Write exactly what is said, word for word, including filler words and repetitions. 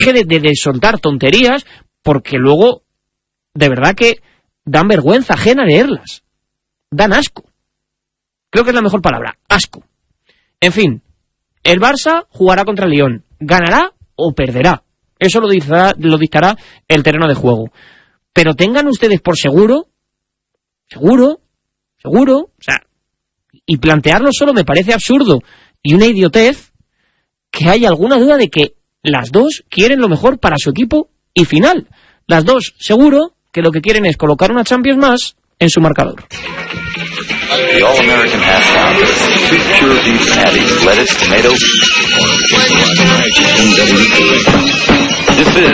deje de, de, de soltar tonterías, porque luego, de verdad que dan vergüenza ajena leerlas. Dan asco. Creo que es la mejor palabra, asco. En fin, el Barça jugará contra el Lyon. ¿Ganará o perderá? Eso lo dictará, lo dictará el terreno de juego. Pero tengan ustedes por seguro, seguro, seguro, o sea, y plantearlo solo me parece absurdo y una idiotez, que haya alguna duda de que las dos quieren lo mejor para su equipo y final. Las dos, seguro, que lo que quieren es colocar una Champions más en su marcador. The All-American Half Pounder. Sweet pure beef patties, lettuce, tomato. This is